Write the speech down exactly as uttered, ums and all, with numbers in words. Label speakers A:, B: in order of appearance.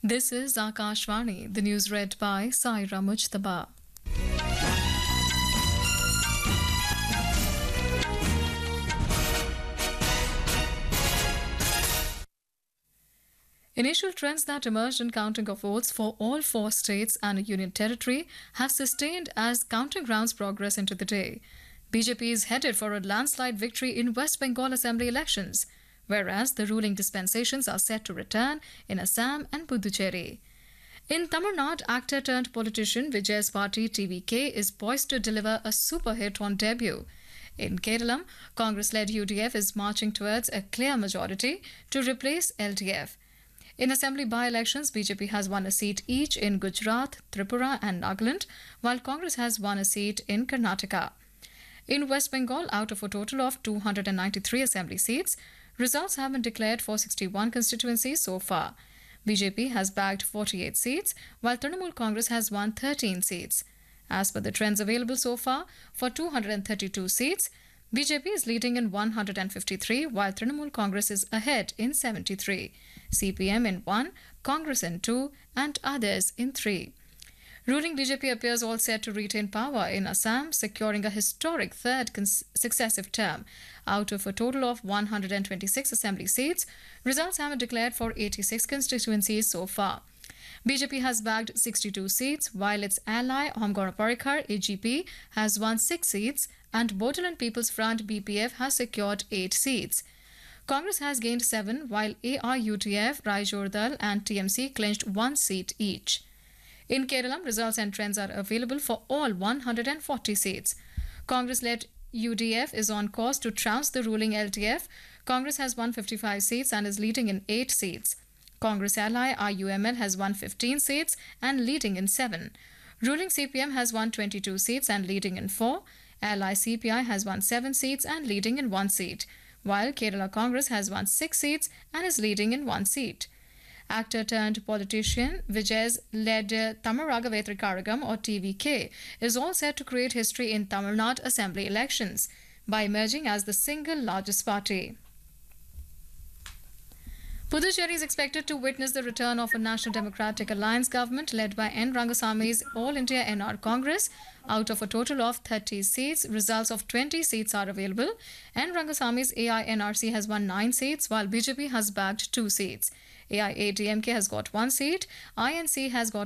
A: This is Akashvani, the news read by Saira Mujtaba. Initial trends that emerged in counting of votes for all four states and a union territory have sustained as counting rounds progress into the day. B J P is headed for a landslide victory in West Bengal Assembly elections, whereas the ruling dispensations are set to return in Assam and Puducherry. In Tamil Nadu, actor turned politician Vijay's party T V K is poised to deliver a super hit on debut. In Kerala, Congress-led U D F is marching towards a clear majority to replace L D F. In assembly by-elections, B J P has won a seat each in Gujarat, Tripura and Nagaland, while Congress has won a seat in Karnataka. In West Bengal, out of a total of two hundred ninety-three assembly seats, results have been declared for sixty-one constituencies so far. B J P has bagged forty-eight seats, while Trinamool Congress has won thirteen seats. As per the trends available so far, for two hundred thirty-two seats, B J P is leading in one hundred fifty-three, while Trinamool Congress is ahead in seventy-three. C P M in one, Congress in two, and others in three. Ruling B J P appears all set to retain power in Assam, securing a historic third cons- successive term. Out of a total of one hundred twenty-six assembly seats, results have been declared for eighty-six constituencies so far. B J P has bagged sixty-two seats, while its ally Homgora Parikar A G P has won six seats, and Bodoland People's Front B P F has secured eight seats. Congress has gained seven, while A R U T F, Raijor Dal and T M C clinched one seat each. In Kerala, results and trends are available for all one hundred forty seats. Congress-led U D F is on course to trounce the ruling L D F. Congress has won fifty-five seats and is leading in eight seats. Congress ally R U M L has won fifteen seats and leading in seven. Ruling C P M has won twenty-two seats and leading in four. Ally C P I has won seven seats and leading in one seat, while Kerala Congress has won six seats and is leading in one seat. Actor turned politician Vijay's led uh, Thamaraga Vetrikaragam or T V K is all set to create history in Tamil Nadu Assembly elections by emerging as the single largest party. Puducherry is expected to witness the return of a National Democratic Alliance government led by N. Rangasami's All India N R Congress. Out of a total of thirty seats, results of twenty seats are available. N. Rangasami's A I N R C has won nine seats, while B J P has bagged two seats. A I A D M K has got one seat. I N C has got